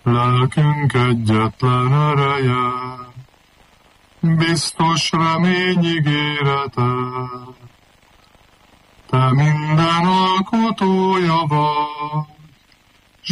lelkünk egyetlen ereje, biztos remény ígérete. Te minden alkotója vagy,